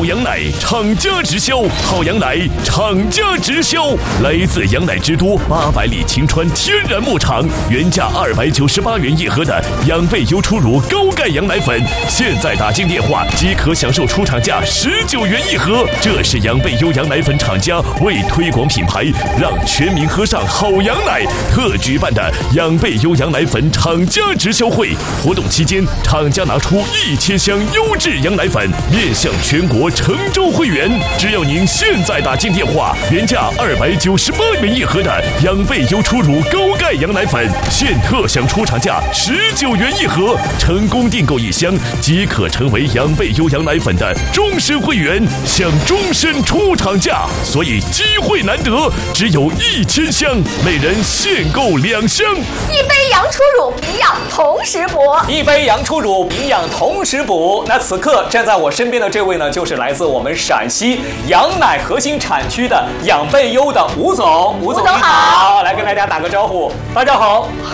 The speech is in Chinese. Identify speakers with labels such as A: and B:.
A: 羊奶厂家直销，好羊奶厂家直销，来自羊奶之都800里晴川天然牧场，原价298元一盒的养倍优初乳高钙羊奶粉，现在打进电话即可享受出厂价19元一盒。这是养倍优羊奶粉厂家为推广品牌，让全民喝上好羊奶特举办的养倍优羊奶粉厂家直销会。活动期间，厂家拿出1000箱优质羊奶粉面向全国诚州会员，只要您现在打进电话，原价298元一盒的养倍优初乳高钙羊奶粉，现特享出厂价19元一盒，成功订购1箱即可成为养倍优羊奶粉的终身会员，享终身出厂价。所以机会难得，只有1000箱，每人限购2箱。
B: 一杯羊初乳，营养同时补。
C: 一杯羊初乳，营养同时补。那此刻站在我身边的这位呢，就是来自我们陕西羊奶核心产区的养倍优的吴总。吴总你好，来跟大家打个招呼。大家好。